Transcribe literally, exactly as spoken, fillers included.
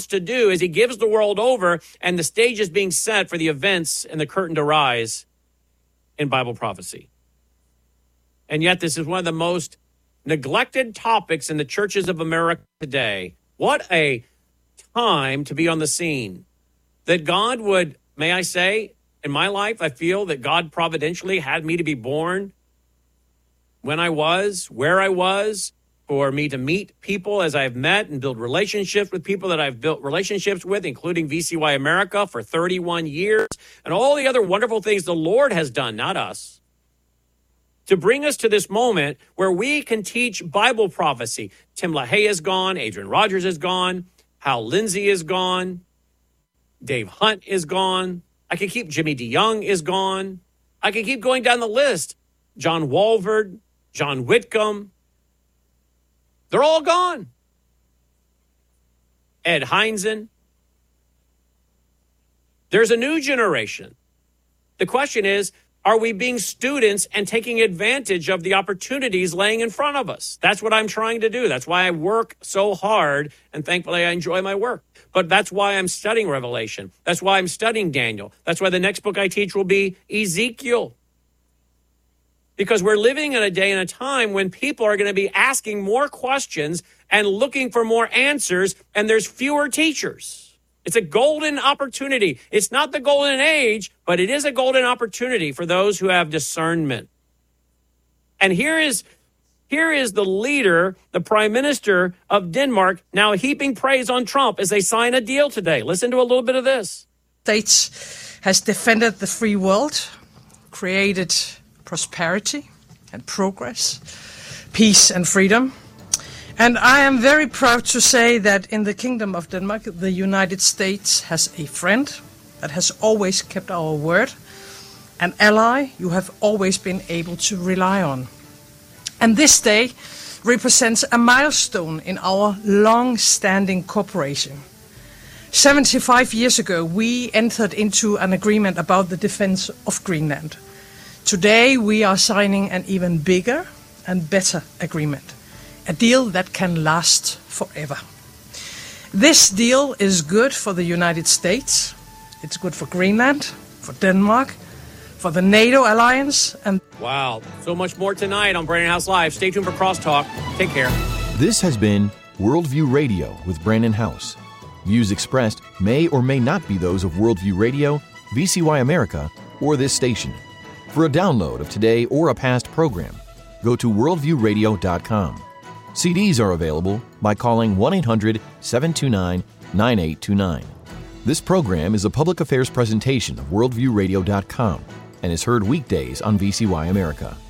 to do is he gives the world over, and the stage is being set for the events and the curtain to rise in Bible prophecy. And yet this is one of the most neglected topics in the churches of America today. What a time to be on the scene. That God would, may I say, in my life, I feel that God providentially had me to be born when I was, where I was, for me to meet people as I've met and build relationships with people that I've built relationships with, including V C Y America for thirty-one years, and all the other wonderful things the Lord has done, not us, to bring us to this moment where we can teach Bible prophecy. Tim LaHaye is gone. Adrian Rogers is gone. Hal Lindsey is gone. Dave Hunt is gone. I could keep, Jimmy DeYoung is gone. I could keep going down the list. John Walvoord, John Whitcomb. They're all gone. Ed Heinzen. There's a new generation. The question is, are we being students and taking advantage of the opportunities laying in front of us? That's what I'm trying to do. That's why I work so hard, and thankfully I enjoy my work. But that's why I'm studying Revelation. That's why I'm studying Daniel. That's why the next book I teach will be Ezekiel. Because we're living in a day and a time when people are going to be asking more questions and looking for more answers, and there's fewer teachers. It's a golden opportunity. It's not the golden age, but it is a golden opportunity for those who have discernment. And here is, here is the leader, the prime minister of Denmark, now heaping praise on Trump as they sign a deal today. Listen to a little bit of this. States has defended the free world, created prosperity and progress, peace and freedom. And I am very proud to say that in the Kingdom of Denmark, the United States has a friend that has always kept our word, an ally you have always been able to rely on. And this day represents a milestone in our long-standing cooperation. seventy-five years ago, we entered into an agreement about the defense of Greenland. Today, we are signing an even bigger and better agreement, a deal that can last forever. This deal is good for the United States, it's good for Greenland, for Denmark, for the NATO alliance, and... Wow, so much more tonight on Brandon House Live. Stay tuned for Crosstalk. Take care. This has been Worldview Radio with Brandon House. Views expressed may or may not be those of Worldview Radio, V C Y America, or this station. For a download of today or a past program, go to worldview radio dot com. C Ds are available by calling one eight hundred seven two nine nine eight two nine. This program is a public affairs presentation of worldview radio dot com and is heard weekdays on V C Y America.